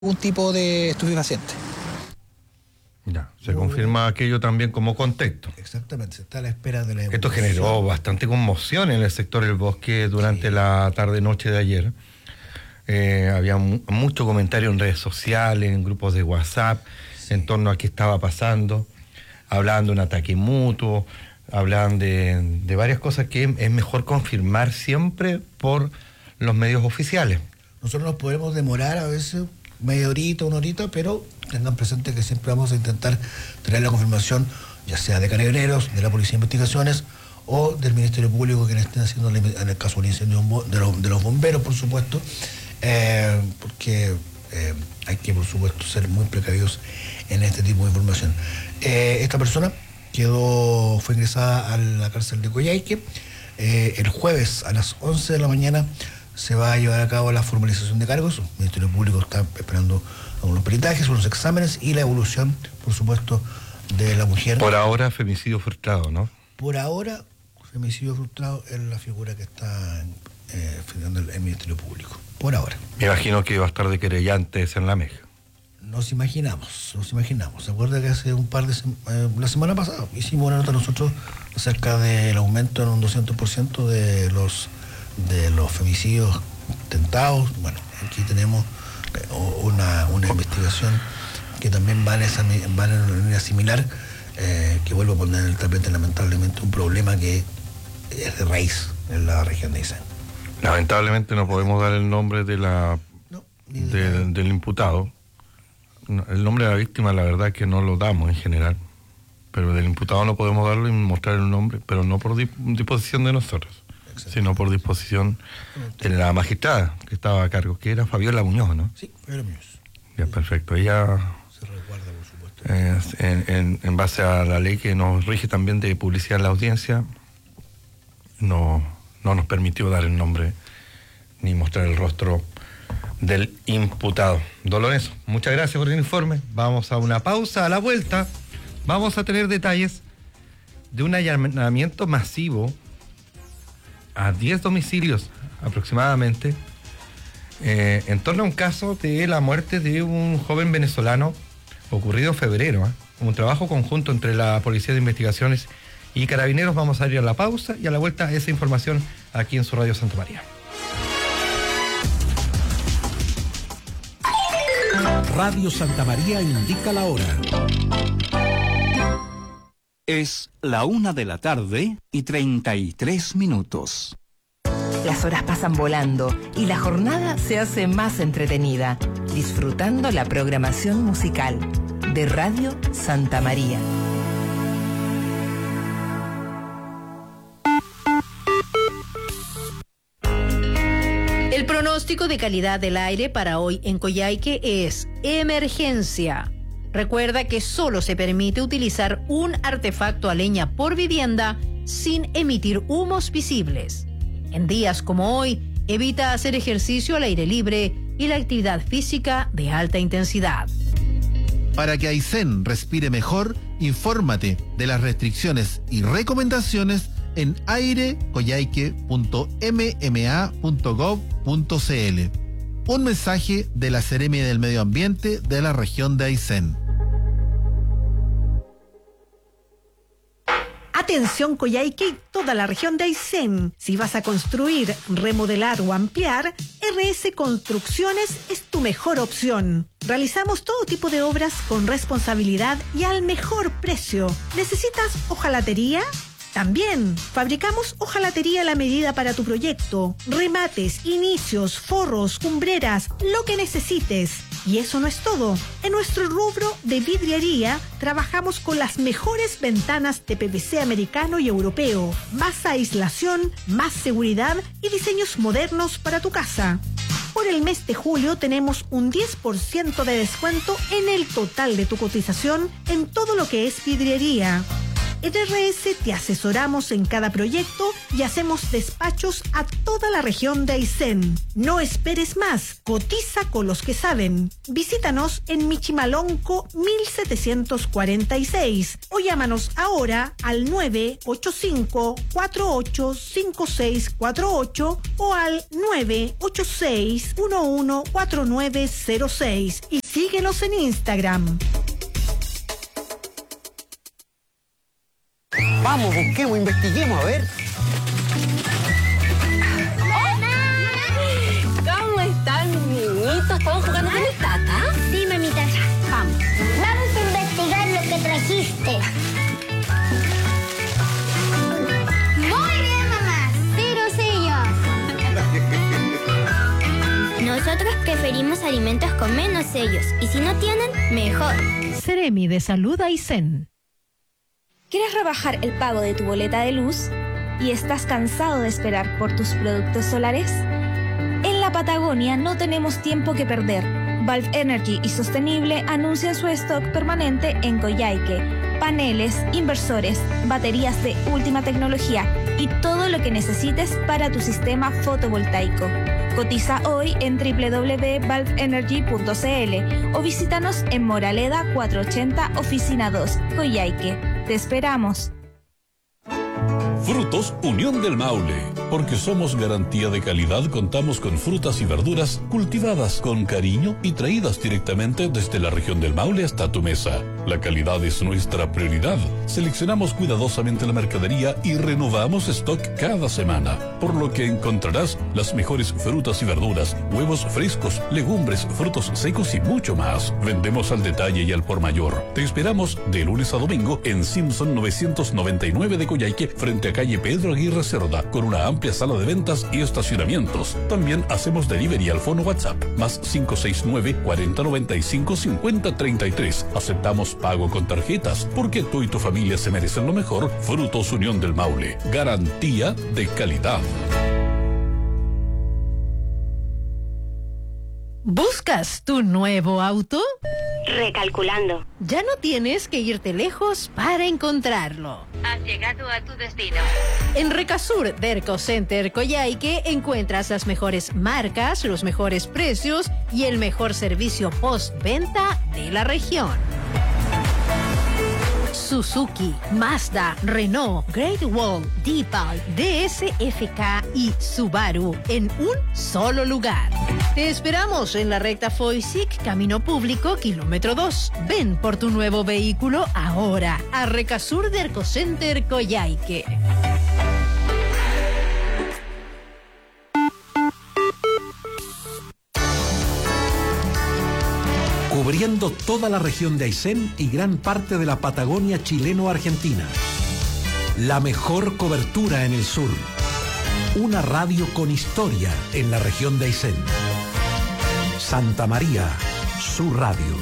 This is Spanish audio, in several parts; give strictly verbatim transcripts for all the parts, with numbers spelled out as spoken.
un tipo de estupefaciente. Ya, se Muy confirma bien. Aquello también como contexto. Exactamente, se está a la espera de la evolución. Esto generó bastante conmoción en el sector del Bosque durante sí. la tarde-noche de ayer. Eh, había mu- mucho comentario en redes sociales, en grupos de WhatsApp, sí. en torno a qué estaba pasando. Hablaban de un ataque mutuo, hablaban de, de varias cosas que es mejor confirmar siempre por los medios oficiales. Nosotros nos podemos demorar a veces media horita, una horita, pero tengan presente que siempre vamos a intentar traer la confirmación, ya sea de Carabineros, de la Policía de Investigaciones o del Ministerio Público, quienes estén haciendo en el caso del incendio de los, de los bomberos, por supuesto, eh, porque eh, hay que, por supuesto, ser muy precavidos en este tipo de información. Eh, esta persona quedó, fue ingresada a la cárcel de Coyhaique. Eh, el jueves a las once de la mañana se va a llevar a cabo la formalización de cargos. El Ministerio Público está esperando algunos peritajes, unos exámenes y la evolución, por supuesto, de la mujer. Por ahora, femicidio frustrado, ¿no? Por ahora, femicidio frustrado es la figura que está eh, figurando el, el Ministerio Público. Por ahora. Me imagino que va a estar de querellantes en la Meja. Nos imaginamos, nos imaginamos. ¿Se acuerda que hace un par de semanas, eh, la semana pasada, hicimos una nota nosotros acerca del aumento en un doscientos por ciento de los de los femicidios intentados? Bueno, aquí tenemos una, una investigación que también va en esa, va en una línea similar, eh, que vuelve a poner en el tapete lamentablemente un problema que es de raíz en la región de Aysén. Lamentablemente no podemos dar el nombre de la, no, de de, del imputado. No, el nombre de la víctima la verdad es que no lo damos en general, pero del imputado no podemos darlo y mostrar el nombre, pero no por dip, disposición de nosotros, sino por disposición de la magistrada que estaba a cargo, que era Fabiola Muñoz, ¿no? Sí, Fabiola Muñoz. Ya, perfecto. Ella se resguarda, por supuesto. Eh, en, en, en base a la ley que nos rige también de publicidad en la audiencia, no, no nos permitió dar el nombre ni mostrar el rostro del imputado. Dolores, muchas gracias por el informe. Vamos a una pausa. A la vuelta vamos a tener detalles de un allanamiento masivo a diez domicilios aproximadamente, eh, en torno a un caso de la muerte de un joven venezolano ocurrido en febrero, ¿eh? un trabajo conjunto entre la Policía de Investigaciones y Carabineros. Vamos a ir a la pausa y a la vuelta esa información aquí en su Radio Santa María. Radio Santa María indica la hora. Es la una de la tarde y treinta y tres minutos. Las horas pasan volando y la jornada se hace más entretenida, disfrutando la programación musical de Radio Santa María. El pronóstico de calidad del aire para hoy en Coyhaique es emergencia. Recuerda que solo se permite utilizar un artefacto a leña por vivienda sin emitir humos visibles. En días como hoy, evita hacer ejercicio al aire libre y la actividad física de alta intensidad. Para que Aysén respire mejor, infórmate de las restricciones y recomendaciones en aire coyhaique punto m m a punto gov punto c l. Un mensaje de la Seremia del Medio Ambiente de la región de Aysén. Atención Coyhaique y toda la región de Aysén. Si vas a construir, remodelar o ampliar, R S Construcciones es tu mejor opción. Realizamos todo tipo de obras con responsabilidad y al mejor precio. ¿Necesitas hojalatería? También fabricamos hojalatería a la medida para tu proyecto, remates, inicios, forros, cumbreras, lo que necesites. Y eso no es todo. En nuestro rubro de vidriería trabajamos con las mejores ventanas de P V C americano y europeo, más aislación, más seguridad y diseños modernos para tu casa. Por el mes de julio tenemos un diez por ciento de descuento en el total de tu cotización en todo lo que es vidriería. En R S te asesoramos en cada proyecto y hacemos despachos a toda la región de Aysén. No esperes más, cotiza con los que saben. Visítanos en Michimalonco mil setecientos cuarenta y seis o llámanos ahora al nueve ocho cinco, cuatro ocho cinco seis cuatro ocho o al nueve ocho seis, uno uno cuatro nueve cero seis y síguenos en Instagram. Vamos, busquemos, investiguemos, a ver. ¿Cómo están, niñitos? ¿Estamos jugando con el tata? Sí, mamita. Vamos. Vamos a investigar lo que trajiste. Muy bien, mamá. Cero sellos. Nosotros preferimos alimentos con menos sellos. Y si no tienen, mejor. Seremi de Salud Aysén. ¿Quieres rebajar el pago de tu boleta de luz y estás cansado de esperar por tus productos solares? En la Patagonia no tenemos tiempo que perder. Valve Energy y Sostenible anuncian su stock permanente en Coyhaique. Paneles, inversores, baterías de última tecnología y todo lo que necesites para tu sistema fotovoltaico. Cotiza hoy en doble u doble u doble u punto valve energy punto c l o visítanos en Moraleda cuatrocientos ochenta, Oficina dos, Coyhaique. ¡Te esperamos! Frutos Unión del Maule. Porque somos garantía de calidad, contamos con frutas y verduras cultivadas con cariño y traídas directamente desde la región del Maule hasta tu mesa. La calidad es nuestra prioridad. Seleccionamos cuidadosamente la mercadería y renovamos stock cada semana, por lo que encontrarás las mejores frutas y verduras, huevos frescos, legumbres, frutos secos y mucho más. Vendemos al detalle y al por mayor. Te esperamos de lunes a domingo en Simpson novecientos noventa y nueve de Coyhaique, frente a calle Pedro Aguirre Cerda, con una amplia sala de ventas y estacionamientos. También hacemos delivery al fono WhatsApp, más cinco seis nueve, cuarenta noventa y cinco, cincuenta treinta y tres. Aceptamos pago con tarjetas, porque tú y tu familia se merecen lo mejor. Frutos Unión del Maule, garantía de calidad. ¿Buscas tu nuevo auto? Recalculando. Ya no tienes que irte lejos para encontrarlo. Has llegado a tu destino. En Recasur Derco Center Coyhaique encuentras las mejores marcas, los mejores precios y el mejor servicio postventa de la región. Suzuki, Mazda, Renault, Great Wall, Deepal, D S F K y Subaru en un solo lugar. Te esperamos en la recta Foysic, Camino Público, kilómetro dos. Ven por tu nuevo vehículo ahora a Recasur Derco Center Coyhaique. Cubriendo toda la región de Aysén y gran parte de la Patagonia chileno-argentina. La mejor cobertura en el sur. Una radio con historia en la región de Aysén. Santa María, su radio.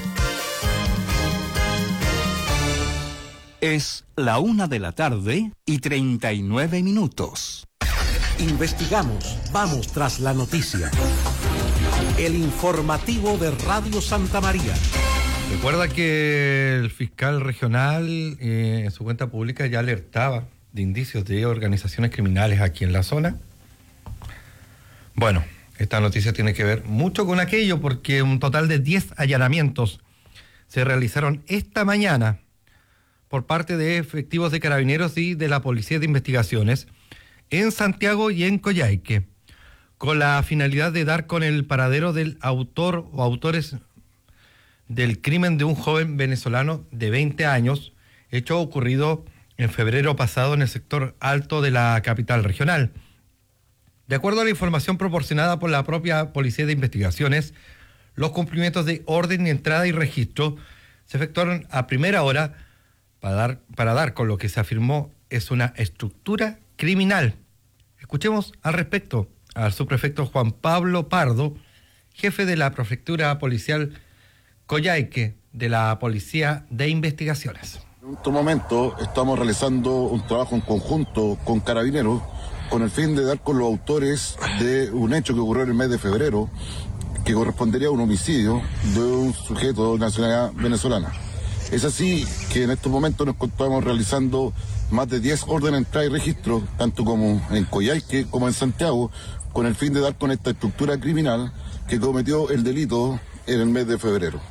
Es la una de la tarde y treinta y nueve minutos. Investigamos, vamos tras la noticia. El informativo de Radio Santa María. Recuerda que el fiscal regional eh, en su cuenta pública ya alertaba de indicios de organizaciones criminales aquí en la zona. Bueno, esta noticia tiene que ver mucho con aquello porque un total de diez allanamientos se realizaron esta mañana por parte de efectivos de Carabineros y de la Policía de Investigaciones en Santiago y en Coyhaique, con la finalidad de dar con el paradero del autor o autores del crimen de un joven venezolano de veinte años, hecho ocurrido en febrero pasado en el sector alto de la capital regional. De acuerdo a la información proporcionada por la propia Policía de Investigaciones, los cumplimientos de orden de entrada y registro se efectuaron a primera hora para dar, para dar con lo que se afirmó es una estructura criminal. Escuchemos al respecto al subprefecto Juan Pablo Pardo, jefe de la Prefectura Policial Coyhaique de la Policía de Investigaciones. En este momento estamos realizando un trabajo en conjunto con Carabineros con el fin de dar con los autores de un hecho que ocurrió en el mes de febrero, que correspondería a un homicidio de un sujeto de nacionalidad venezolana. Es así que en estos momentos nos encontramos realizando más de diez órdenes de entrada y registro, tanto como en Coyhaique como en Santiago, con el fin de dar con esta estructura criminal que cometió el delito en el mes de febrero.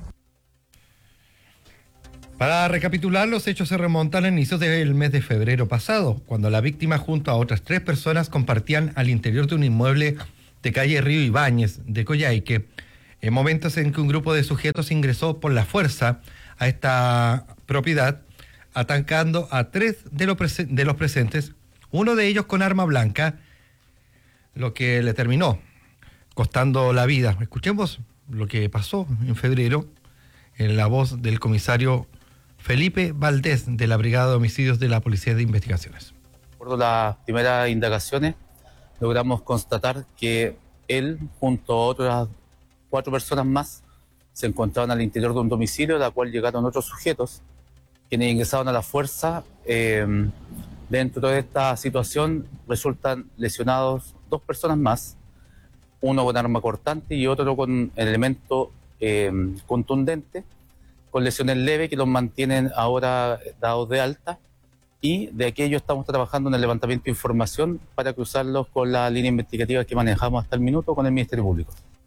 Para recapitular, los hechos se remontan a inicios del mes de febrero pasado, cuando la víctima junto a otras tres personas compartían al interior de un inmueble de calle Río Ibáñez de Coyhaique, en momentos en que un grupo de sujetos ingresó por la fuerza a esta propiedad, atacando a tres de los, prese- de los presentes, uno de ellos con arma blanca, lo que le terminó costando la vida. Escuchemos lo que pasó en febrero en la voz del comisario Felipe Valdés, de la Brigada de Homicidios de la Policía de Investigaciones. Por las primeras indagaciones, logramos constatar que él, junto a otras cuatro personas más, se encontraban al interior de un domicilio, a la cual llegaron otros sujetos, quienes ingresaron a la fuerza. Eh, dentro de esta situación resultan lesionados dos personas más, uno con arma cortante y otro con elemento eh, contundente, con lesiones leves que los mantienen ahora dados de alta, y de aquello estamos trabajando en el levantamiento de información para cruzarlos con la línea investigativa que manejamos hasta el minuto con el Ministerio Público.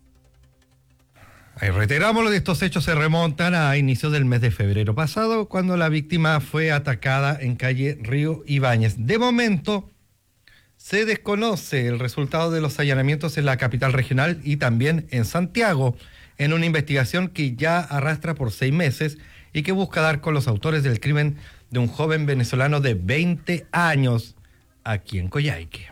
Ahí reiteramos, de estos hechos se remontan a inicios del mes de febrero pasado, cuando la víctima fue atacada en calle Río Ibáñez. De momento, se desconoce el resultado de los allanamientos en la capital regional y también en Santiago, en una investigación que ya arrastra por seis meses y que busca dar con los autores del crimen de un joven venezolano de veinte años aquí en Coyhaique.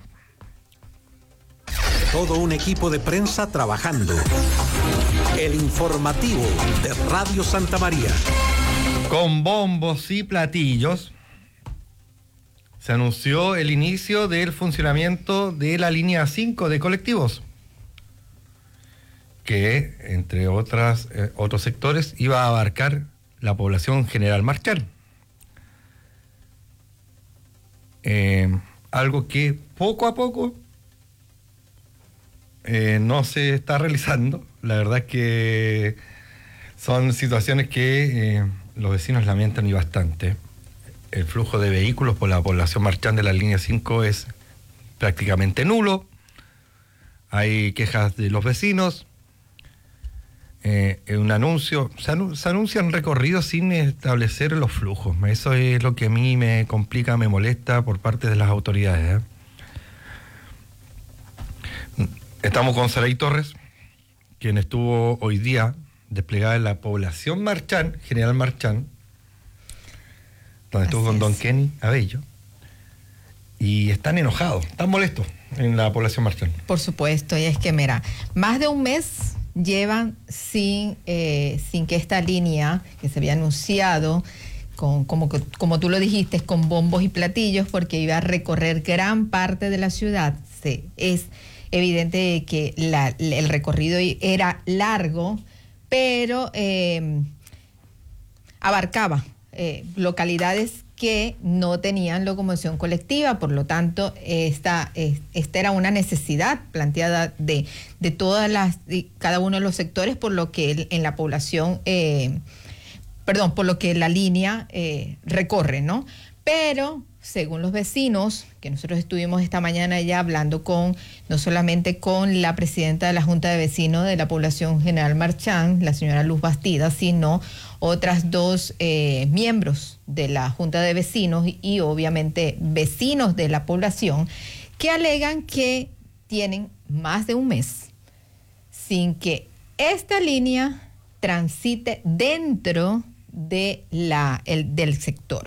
Todo un equipo de prensa trabajando. El informativo de Radio Santa María. Con bombos y platillos se anunció el inicio del funcionamiento de la línea cinco de colectivos, que, entre otras, eh, otros sectores, iba a abarcar la población General Marchal. Eh, algo que poco a poco eh, no se está realizando. La verdad es que son situaciones que eh, los vecinos lamentan y bastante. El flujo de vehículos por la población Marchal de la línea cinco es prácticamente nulo. Hay quejas de los vecinos. Eh, un anuncio, se, anu- se anuncian recorridos sin establecer los flujos. Eso es lo que a mí me complica, me molesta por parte de las autoridades, ¿eh? Estamos con Saray Torres, quien estuvo hoy día desplegada en la población Marchán, General Marchán, donde estuvo con don Kenny Abello, y están enojados, están molestos en la población Marchán. Por supuesto, y es que mira, más de un mes llevan sin, eh, sin que esta línea que se había anunciado, con, como, como tú lo dijiste, con bombos y platillos, porque iba a recorrer gran parte de la ciudad. Sí, es evidente que la, el recorrido era largo, pero eh, abarcaba eh, localidades que no tenían locomoción colectiva. Por lo tanto, esta, esta era una necesidad planteada de, de todas las, de cada uno de los sectores, por lo que en la población, eh, perdón, por lo que la línea eh, recorre, ¿no? Pero, según los vecinos, que nosotros estuvimos esta mañana ya hablando con, no solamente con la presidenta de la Junta de Vecinos de la población General Marchán, la señora Luz Bastida, sino otras dos eh, miembros de la Junta de Vecinos y obviamente vecinos de la población, que alegan que tienen más de un mes sin que esta línea transite dentro de la, el, del sector.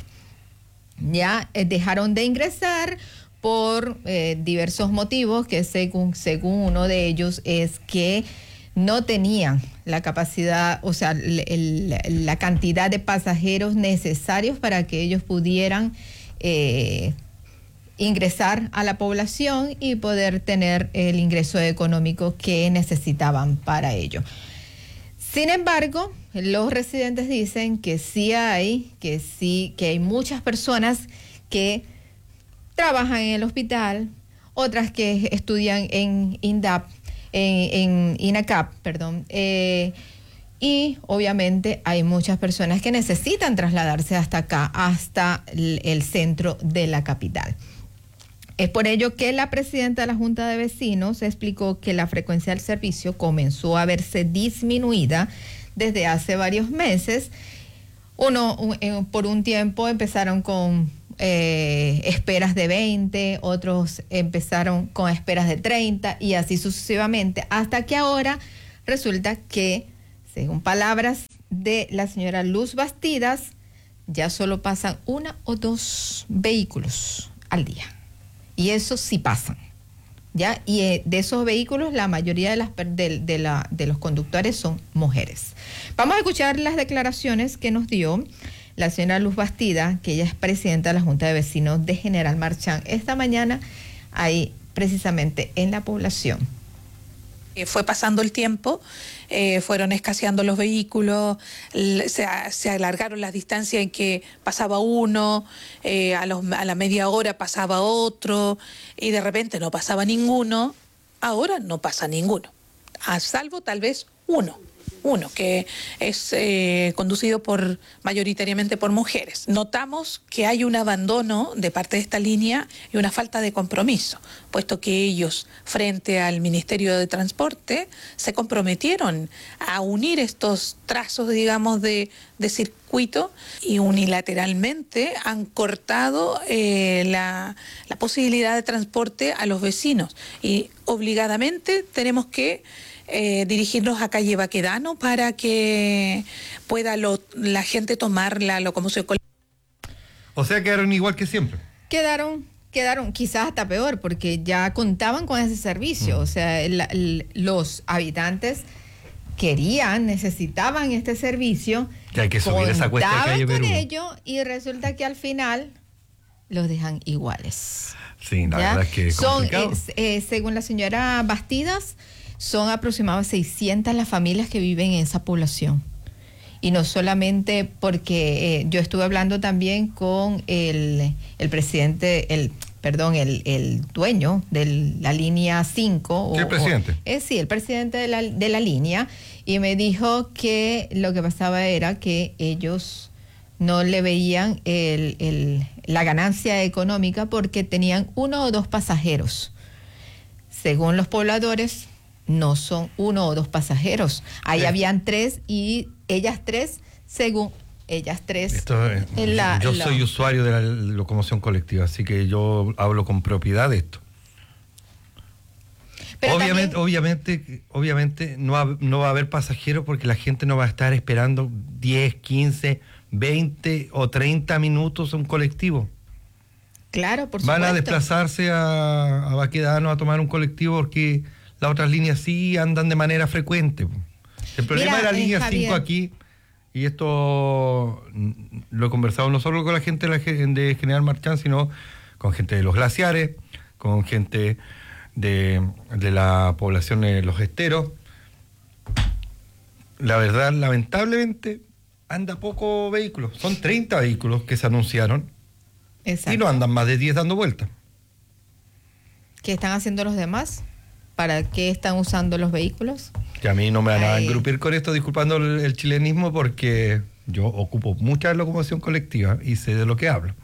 Ya eh, dejaron de ingresar por eh, diversos motivos, que según, según uno de ellos es que no tenían la capacidad, o sea, el, el, la cantidad de pasajeros necesarios para que ellos pudieran eh, ingresar a la población y poder tener el ingreso económico que necesitaban para ello. Sin embargo, los residentes dicen que sí hay, que sí, que hay muchas personas que trabajan en el hospital, otras que estudian en INDAP, en, en INACAP, perdón, eh, y obviamente hay muchas personas que necesitan trasladarse hasta acá, hasta el, el centro de la capital. Es por ello que la presidenta de la Junta de Vecinos explicó que la frecuencia del servicio comenzó a verse disminuida desde hace varios meses. Uno, un, por un tiempo empezaron con eh, esperas de veinte, otros empezaron con esperas de treinta y así sucesivamente, hasta que ahora resulta que, según palabras de la señora Luz Bastidas, ya solo pasan una o dos vehículos al día. Y eso sí pasan, ¿ya? Y eh, de esos vehículos, la mayoría de, las, de, de, la, de los conductores son mujeres. Vamos a escuchar las declaraciones que nos dio la señora Luz Bastida, que ella es presidenta de la Junta de Vecinos de General Marchán, esta mañana ahí precisamente en la población. Fue pasando el tiempo, eh, fueron escaseando los vehículos, se, se alargaron las distancias en que pasaba uno, eh, a, los, a la media hora pasaba otro, y de repente no pasaba ninguno. Ahora no pasa ninguno, a salvo tal vez uno. Uno, que es eh, conducido por mayoritariamente por mujeres. Notamos que hay un abandono de parte de esta línea y una falta de compromiso, puesto que ellos, frente al Ministerio de Transporte, se comprometieron a unir estos trazos, digamos, de, de circuito y unilateralmente han cortado eh, la, la posibilidad de transporte a los vecinos. Y obligadamente tenemos que Eh, dirigirnos a calle Baquedano para que pueda lo, la gente tomar la locomoción colectiva. O sea, quedaron igual que siempre. Quedaron, quedaron quizás hasta peor, porque ya contaban con ese servicio. Mm. O sea, el, el, los habitantes querían, necesitaban este servicio. Que hay que subir esa cuesta de calle con Perú. ello, y resulta que al final los dejan iguales. Sí, la ¿ya? verdad es que es Son, complicado. eh, eh, según la señora Bastidas, son aproximadamente seiscientas las familias que viven en esa población. Y no solamente porque eh, yo estuve hablando también con el, el presidente, el perdón, el, el dueño de la línea cinco. ¿Qué o, presidente? O, eh, sí, el presidente de la, de la línea, y me dijo que lo que pasaba era que ellos no le veían el, el, la ganancia económica porque tenían uno o dos pasajeros. Según los pobladores, no son uno o dos pasajeros. Ahí sí. Habían tres y ellas tres, según ellas tres. Esto, eh, la, yo la, soy usuario de la locomoción colectiva, así que yo hablo con propiedad de esto. Pero obviamente, también, obviamente, obviamente no va, no va a haber pasajeros porque la gente no va a estar esperando diez, quince, veinte o treinta minutos un colectivo. Claro, por supuesto. Van a desplazarse a, a Baquedano a tomar un colectivo porque las otras líneas sí andan de manera frecuente. El problema Mira, de la eh, línea cinco aquí, y esto lo he conversado no solo con la gente de, la, de General Marchán, sino con gente de los glaciares, con gente de, de la población de los esteros. La verdad, lamentablemente, anda poco vehículos. Son treinta vehículos que se anunciaron. Exacto. Y no andan más de diez dando vueltas. ¿Qué están haciendo los demás? ¿Para qué están usando los vehículos? Que a mí no me van a engrupir con esto, disculpando el, el chilenismo, porque yo ocupo mucha locomoción colectiva y sé de lo que hablo.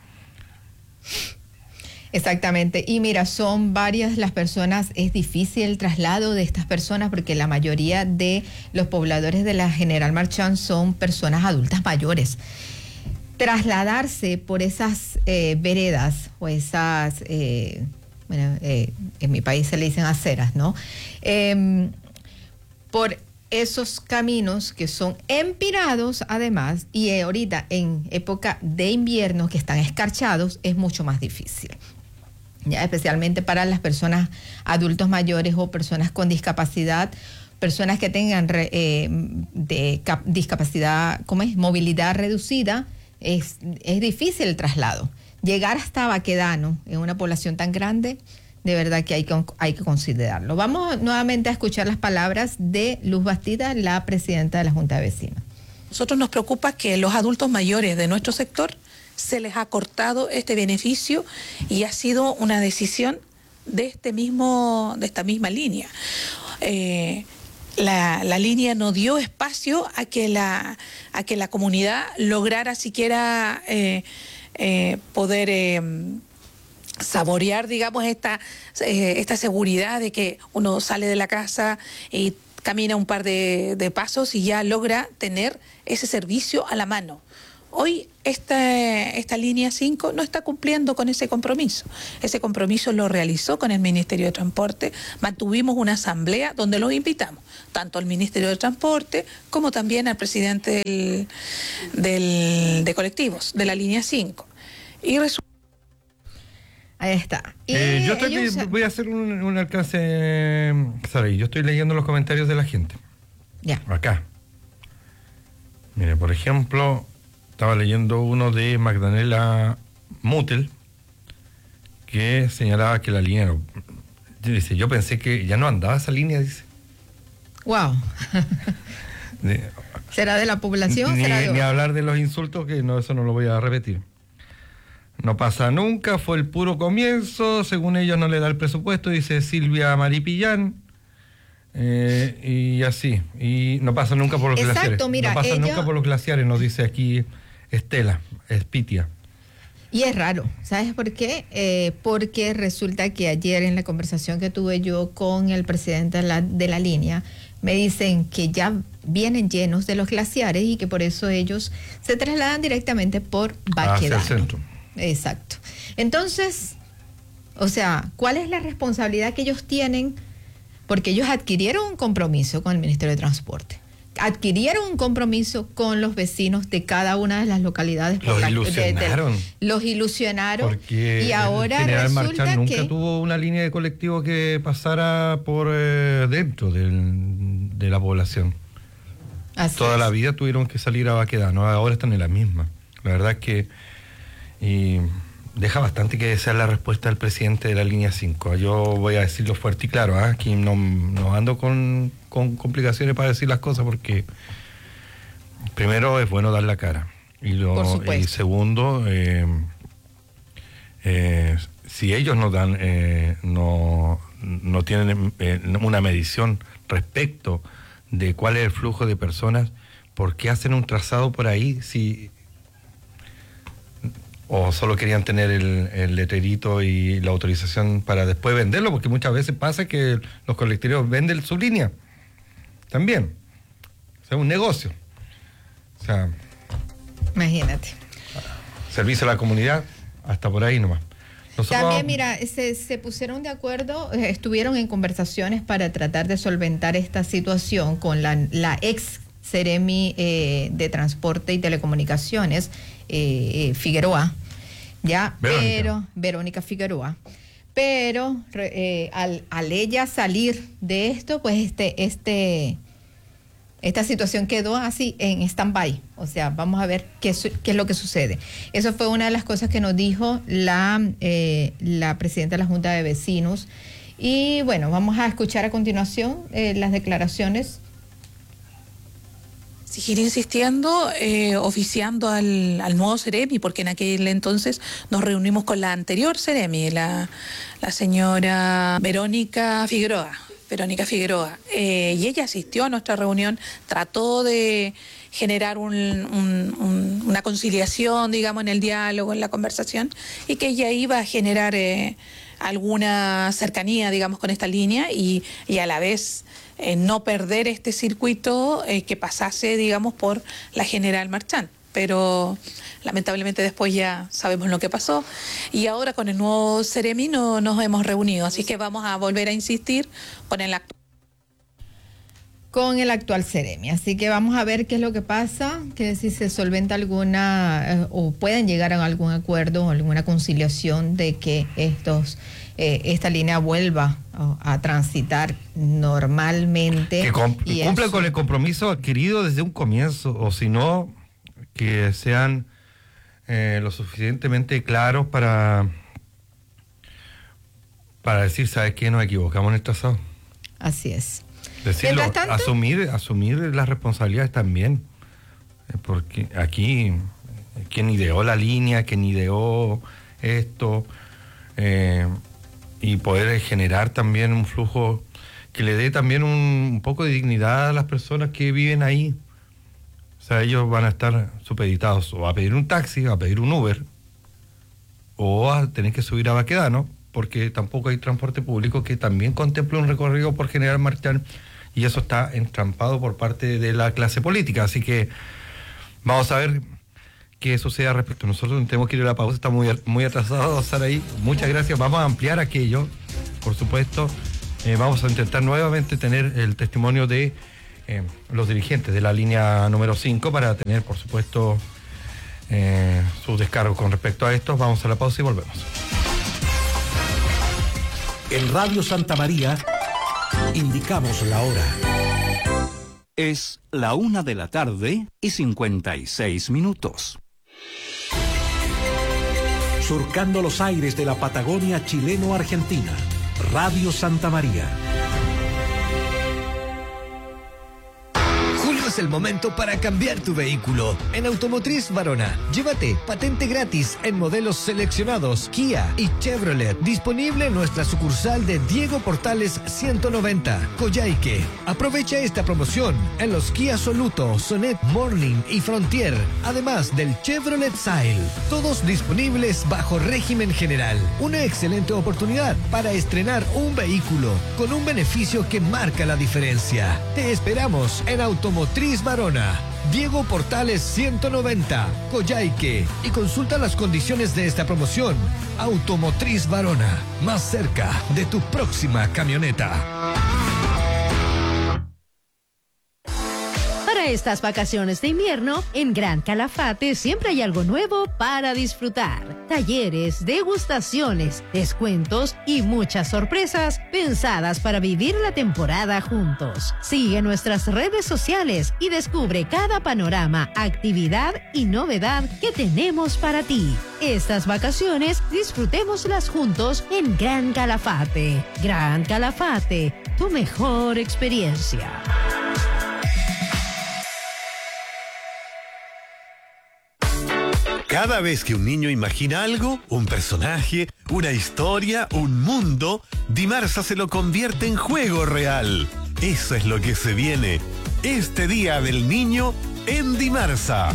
Exactamente. Y mira, son varias las personas, es difícil el traslado de estas personas porque la mayoría de los pobladores de la General Marchán son personas adultas mayores. Trasladarse por esas eh, veredas o esas... Eh, bueno, eh, en mi país se le dicen aceras, ¿no? Eh, por esos caminos que son empinados además, y eh, ahorita en época de invierno que están escarchados, es mucho más difícil. Ya, especialmente para las personas adultos mayores o personas con discapacidad, personas que tengan re, eh, de cap, discapacidad, ¿cómo es? Movilidad reducida, es, es difícil el traslado. Llegar hasta Baquedano, en una población tan grande, de verdad que hay que, hay que considerarlo. Vamos nuevamente a escuchar las palabras de Luz Bastida, la presidenta de la Junta de Vecinos. Nosotros nos preocupa que los adultos mayores de nuestro sector se les ha cortado este beneficio y ha sido una decisión de este mismo, de esta misma línea. Eh, la, la línea no dio espacio a que la, a que la comunidad lograra siquiera eh, eh, poder eh, saborear, digamos, esta, eh, esta seguridad de que uno sale de la casa y camina un par de, de pasos y ya logra tener ese servicio a la mano. Hoy esta, esta línea cinco no está cumpliendo con ese compromiso. Ese compromiso lo realizó con el Ministerio de Transporte. Mantuvimos una asamblea donde los invitamos, tanto al Ministerio de Transporte como también al presidente del, del, de colectivos de la línea cinco. Y resulta... Ahí está. Y Eh, yo estoy, ellos- voy a hacer un, un alcance, Sara, y yo estoy leyendo los comentarios de la gente. Ya. Acá. Mire, por ejemplo, estaba leyendo uno de Magdalena Mutel, que señalaba que la línea, no- dice, yo pensé que ya no andaba esa línea, dice. Wow. De- ¿Será de la población? ni, ¿Será de ni hablar de los insultos, que no, eso no lo voy a repetir. No pasa nunca, fue el puro comienzo, según ellos no le da el presupuesto, dice Silvia Maripillán, eh, y así, y no pasa nunca por los Exacto, glaciares. mira, no pasa ella- nunca por los glaciares, nos dice aquí Estela, Espitia. Y es raro, ¿sabes por qué? Eh, porque resulta que ayer en la conversación que tuve yo con el presidente de la, de la línea, me dicen que ya vienen llenos de los glaciares y que por eso ellos se trasladan directamente por Hacia el Baquedano. centro. Exacto. Entonces, o sea, ¿cuál es la responsabilidad que ellos tienen? Porque ellos adquirieron un compromiso con el Ministerio de Transporte. Adquirieron un compromiso con los vecinos de cada una de las localidades. por Los la- de- de- ilusionaron. los ilusionaron. Porque y ahora el general resulta Marchán nunca que... tuvo una línea de colectivo que pasara por eh, dentro del- de la población. Así Toda es. la vida tuvieron que salir a Baquedano, ahora están en la misma. La verdad es que y deja bastante que desear la respuesta del presidente de la línea cinco. Yo voy a decirlo fuerte y claro, ¿ah? Aquí no, no ando con, con complicaciones para decir las cosas, porque primero es bueno dar la cara. Y, lo, Por supuesto. y segundo, eh, eh, si ellos no dan, eh, no, no tienen eh, una medición respecto de cuál es el flujo de personas, ¿por qué hacen un trazado por ahí si o solo querían tener el, el letrerito y la autorización para después venderlo? Porque muchas veces pasa que los colectivos venden su línea también. O sea, un negocio. O sea, Imagínate. servicio a la comunidad, hasta por ahí nomás. Nosotros También, vamos- mira, se, se pusieron de acuerdo, eh, estuvieron en conversaciones para tratar de solventar esta situación con la, la ex Seremi eh, de Transporte y Telecomunicaciones, eh, eh, Figueroa, ya, Verónica. pero Verónica Figueroa. Pero re- eh, al, al ella salir de esto, pues este, este, esta situación quedó así en stand-by. O sea, vamos a ver qué, su- qué es lo que sucede. Eso fue una de las cosas que nos dijo la, eh, la presidenta de la Junta de Vecinos. Y bueno, vamos a escuchar a continuación eh, las declaraciones. Seguir insistiendo, eh, oficiando al, al nuevo Seremi, porque en aquel entonces nos reunimos con la anterior Seremi, la, la señora Verónica Figueroa. Verónica Figueroa. Eh, y ella asistió a nuestra reunión, trató de generar un- un- un- una conciliación, digamos, en el diálogo, en la conversación, y que ella iba a generar eh, alguna cercanía, digamos, con esta línea y, y a la vez eh, no perder este circuito eh, que pasase, digamos, por la General Marchán. Pero lamentablemente después ya sabemos lo que pasó y ahora con el nuevo Seremi no nos hemos reunido, así que vamos a volver a insistir con el actual. Con el actual Seremi. Así que vamos a ver qué es lo que pasa, que si se solventa alguna eh, o pueden llegar a algún acuerdo o alguna conciliación de que estos eh, esta línea vuelva a, a transitar normalmente. que cum- y en cumplan su- con el compromiso adquirido desde un comienzo, o si no, que sean eh, lo suficientemente claros para, para decir, ¿sabes qué? Nos equivocamos en el trazado. Así es. Decirlo, Mientras tanto- asumir, asumir las responsabilidades también, eh, porque aquí eh, quien ideó la línea, quien ideó esto, eh, y poder generar también un flujo que le dé también un, un poco de dignidad a las personas que viven ahí. O sea, ellos van a estar supeditados o a pedir un taxi, a pedir un Uber, o a tener que subir a Baquedano, porque tampoco hay transporte público que también contemple un recorrido por General Marchán, y eso está entrampado por parte de la clase política. Así que vamos a ver qué sucede al respecto. Nosotros tenemos que ir a la pausa, estamos muy, muy atrasados, Saraí. Muchas gracias. Vamos a ampliar aquello, por supuesto. Eh, vamos a intentar nuevamente tener el testimonio de eh, los dirigentes de la línea número cinco para tener, por supuesto, eh, su descargo con respecto a esto. Vamos a la pausa y volvemos. En Radio Santa María indicamos la hora. Es la una de la tarde y cincuenta y seis minutos. Surcando los aires de la Patagonia chileno-argentina. Radio Santa María. Julio es el momento para cambiar tu vehículo. En Automotriz Varona, llévate patente gratis en modelos seleccionados Kia y Chevrolet. Disponible en nuestra sucursal de Diego Portales ciento noventa, Coyhaique. Aprovecha esta promoción en los Kia Soluto, Sonet, Morning y Frontier, además del Chevrolet Sail. Todos disponibles bajo régimen general. Una excelente oportunidad para estrenar un vehículo con un beneficio que marca la diferencia. Te esperamos en Automotriz Varona, Diego Portales ciento noventa, Coyhaique, y consulta las condiciones de esta promoción. Automotriz Varona, más cerca de tu próxima camioneta. Para estas vacaciones de invierno, en Gran Calafate siempre hay algo nuevo para disfrutar. Talleres, degustaciones, descuentos y muchas sorpresas pensadas para vivir la temporada juntos. Sigue nuestras redes sociales y descubre cada panorama, actividad y novedad que tenemos para ti. Estas vacaciones disfrutémoslas juntos en Gran Calafate. Gran Calafate, tu mejor experiencia. Cada vez que un niño imagina algo, un personaje, una historia, un mundo, Dimarsa se lo convierte en juego real. Eso es lo que se viene este Día del Niño en Dimarsa.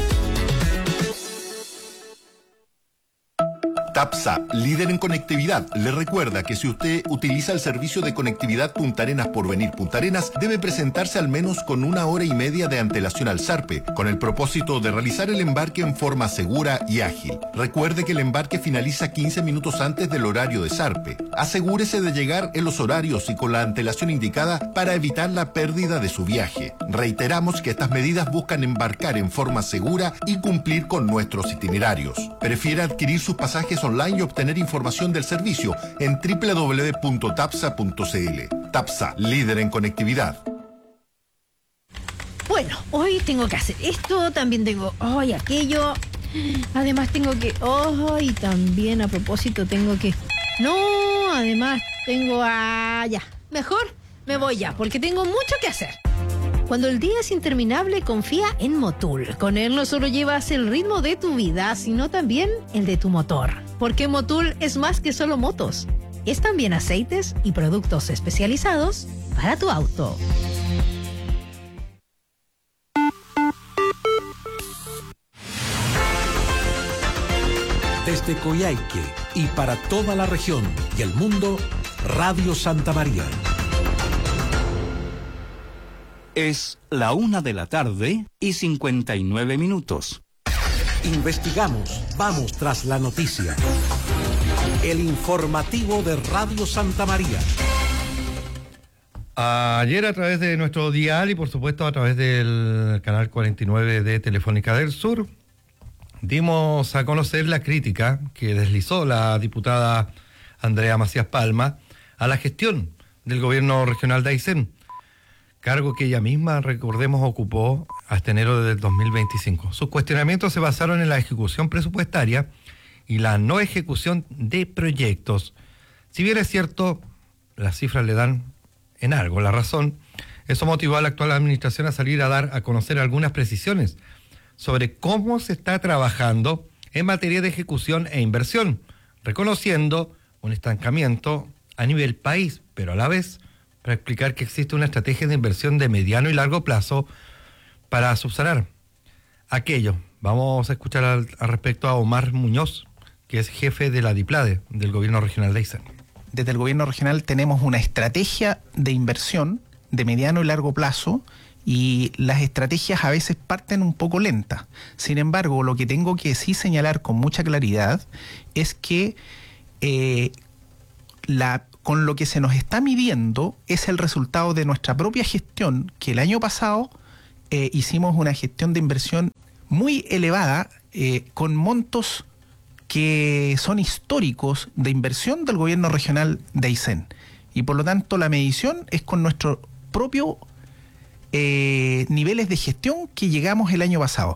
TAPSA, líder en conectividad, le recuerda que si usted utiliza el servicio de conectividad Punta Arenas Porvenir Punta Arenas, debe presentarse al menos con una hora y media de antelación al SARPE, con el propósito de realizar el embarque en forma segura y ágil. Recuerde que el embarque finaliza quince minutos antes del horario de SARPE. Asegúrese de llegar en los horarios y con la antelación indicada para evitar la pérdida de su viaje. Reiteramos que estas medidas buscan embarcar en forma segura y cumplir con nuestros itinerarios. Prefiere adquirir sus pasajes online y obtener información del servicio en doble u doble u doble u punto tapsa punto c l. TAPSA, líder en conectividad. Bueno, hoy tengo que hacer esto, también tengo hoy aquello, además tengo que, oh, y también a propósito tengo que, no, además tengo, ah, ya, mejor me voy ya, porque tengo mucho que hacer. Cuando el día es interminable, confía en Motul. Con él no solo llevas el ritmo de tu vida, sino también el de tu motor. Porque Motul es más que solo motos. Es también aceites y productos especializados para tu auto. Desde Coyhaique y para toda la región y el mundo, Radio Santa María. Es la una de la tarde y cincuenta y nueve minutos. Investigamos, vamos tras la noticia. El informativo de Radio Santa María. Ayer a través de nuestro dial y por supuesto a través del canal cuarenta y nueve de Telefónica del Sur, dimos a conocer la crítica que deslizó la diputada Andrea Macías Palma a la gestión del gobierno regional de Aysén, cargo que ella misma, recordemos, ocupó hasta enero del dos mil veinticinco. Sus cuestionamientos se basaron en la ejecución presupuestaria y la no ejecución de proyectos. Si bien es cierto, las cifras le dan en algo la razón, eso motivó a la actual administración a salir a dar a conocer algunas precisiones sobre cómo se está trabajando en materia de ejecución e inversión, reconociendo un estancamiento a nivel país, pero a la vez para explicar que existe una estrategia de inversión de mediano y largo plazo para subsanar aquello. Vamos a escuchar al, al respecto a Omar Muñoz, que es jefe de la DIPLADE, del gobierno regional de Aysén. Desde el gobierno regional tenemos una estrategia de inversión de mediano y largo plazo, y las estrategias a veces parten un poco lentas. Sin embargo, lo que tengo que sí señalar con mucha claridad es que eh, la, con lo que se nos está midiendo es el resultado de nuestra propia gestión, que el año pasado eh, hicimos una gestión de inversión muy elevada, eh, con montos que son históricos de inversión del gobierno regional de Aysén. Y por lo tanto la medición es con nuestro propio eh, niveles de gestión que llegamos el año pasado.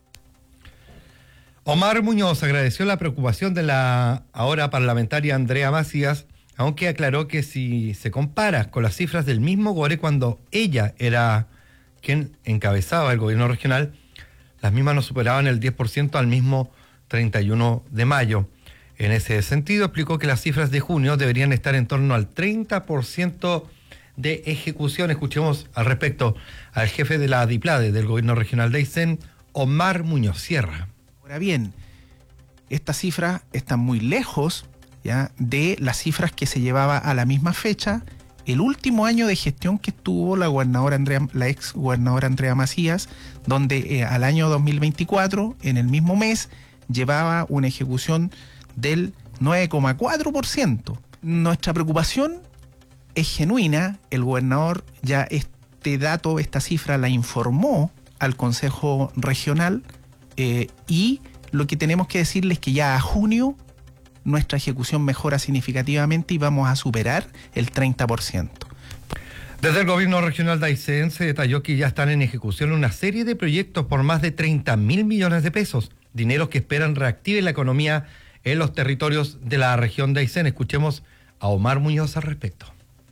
Omar Muñoz agradeció la preocupación de la ahora parlamentaria Andrea Macías, aunque aclaró que si se compara con las cifras del mismo Gore cuando ella era quien encabezaba el gobierno regional, las mismas no superaban el diez por ciento al mismo treinta y uno de mayo. En ese sentido, explicó que las cifras de junio deberían estar en torno al treinta por ciento de ejecución. Escuchemos al respecto al jefe de la DIPLADE del gobierno regional de Aysén, Omar Muñoz Sierra. Ahora bien, estas cifras están muy lejos, ¿ya?, de las cifras que se llevaba a la misma fecha el último año de gestión que tuvo la gobernadora Andrea, la ex gobernadora Andrea Macías, donde eh, al año dos mil veinticuatro, en el mismo mes, llevaba una ejecución del nueve coma cuatro por ciento. Nuestra preocupación es genuina. El gobernador ya este dato, esta cifra la informó al Consejo Regional, eh, y lo que tenemos que decirles es que ya a junio nuestra ejecución mejora significativamente y vamos a superar el treinta por ciento. Desde el gobierno regional de Aysén se detalló que ya están en ejecución una serie de proyectos por más de treinta mil millones de pesos, dineros que esperan reactive la economía en los territorios de la región de Aysén. Escuchemos a Omar Muñoz al respecto.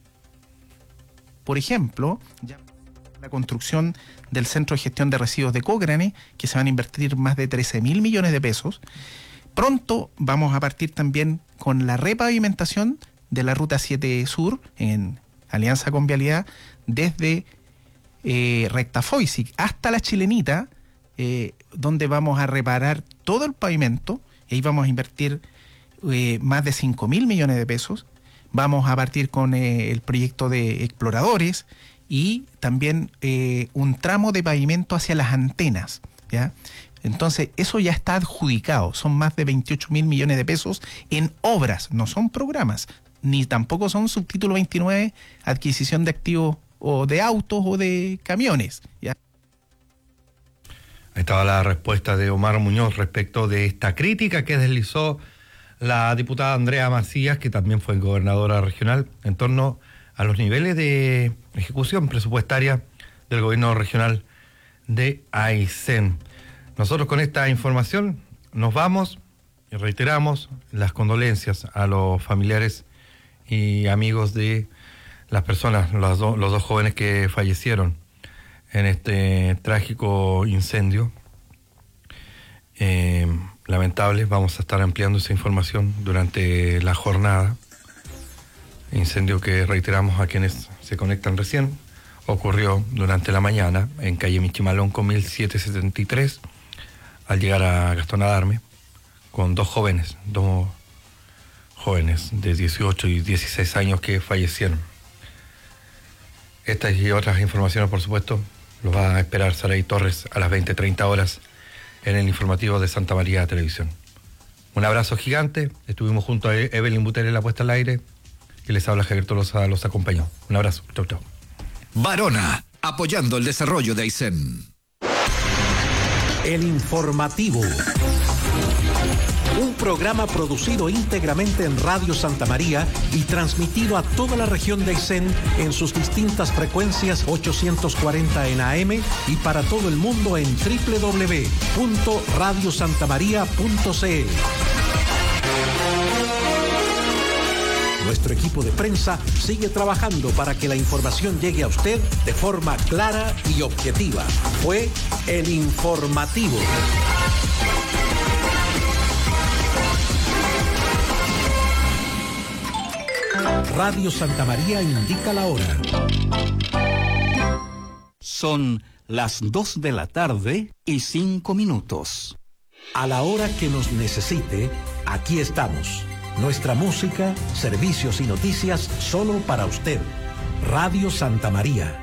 Por ejemplo, ya la construcción del Centro de Gestión de Residuos de Cochrane, que se van a invertir más de trece mil millones de pesos. Pronto vamos a partir también con la repavimentación de la Ruta siete Sur, en alianza con Vialidad, desde eh, Recta Foisic hasta La Chilenita, eh, donde vamos a reparar todo el pavimento, y ahí vamos a invertir eh, más de cinco mil millones de pesos. Vamos a partir con eh, el proyecto de exploradores y también eh, un tramo de pavimento hacia las antenas, ¿ya? Entonces, eso ya está adjudicado. Son más de veintiocho mil millones de pesos en obras, no son programas, ni tampoco son subtítulo veintinueve, adquisición de activos o de autos o de camiones, ¿ya? Ahí estaba la respuesta de Omar Muñoz respecto de esta crítica que deslizó la diputada Andrea Macías, que también fue gobernadora regional, en torno a los niveles de ejecución presupuestaria del gobierno regional de Aysén. Nosotros con esta información nos vamos y reiteramos las condolencias a los familiares y amigos de las personas, los, do, los dos jóvenes que fallecieron en este trágico incendio. Eh, lamentable, vamos a estar ampliando esa información durante la jornada. Incendio que reiteramos a quienes se conectan recién, ocurrió durante la mañana en calle Michimalonco mil setecientos setenta y tres, al llegar a Gastón Adarme, con dos jóvenes, dos jóvenes de dieciocho y dieciséis años que fallecieron. Estas y otras informaciones, por supuesto, los va a esperar Saray Torres a las veinte treinta horas en el informativo de Santa María Televisión. Un abrazo gigante. Estuvimos junto a Evelyn Buter en la puesta al aire, y les habla Javier Tolosa, los acompañó. Un abrazo. Chau, chau. Barona, apoyando el desarrollo de Aysén. El informativo. Un programa producido íntegramente en Radio Santa María y transmitido a toda la región de Aysén en sus distintas frecuencias ochocientos cuarenta en A M y para todo el mundo en doble u doble u doble u punto radio santa maría punto c l. Nuestro equipo de prensa sigue trabajando para que la información llegue a usted de forma clara y objetiva. Fue el informativo. Radio Santa María indica la hora. Son las dos de la tarde y cinco minutos. A la hora que nos necesite, aquí estamos. Nuestra música, servicios y noticias solo para usted. Radio Santa María.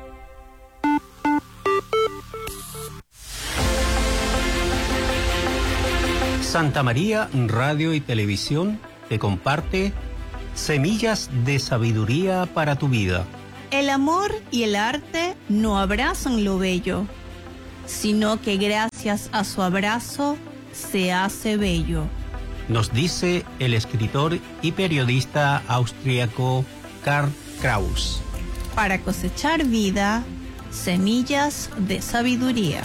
Santa María Radio y Televisión te comparte Semillas de Sabiduría para tu Vida. El amor y el arte no abrazan lo bello, sino que gracias a su abrazo se hace bello. Nos dice el escritor y periodista austríaco Karl Kraus. Para cosechar vida, semillas de sabiduría.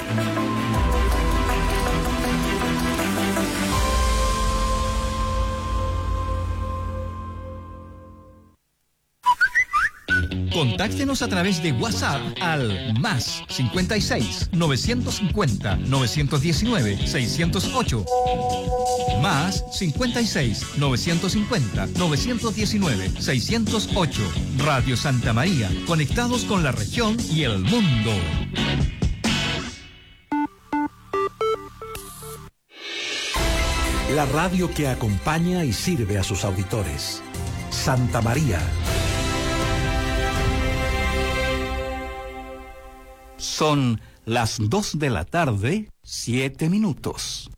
Contáctenos a través de WhatsApp al más cincuenta y seis, novecientos cincuenta, novecientos diecinueve, seiscientos ocho. Más cincuenta y seis, novecientos cincuenta, novecientos diecinueve, seiscientos ocho. Radio Santa María, conectados con la región y el mundo. La radio que acompaña y sirve a sus auditores. Santa María. Son las dos de la tarde, siete minutos.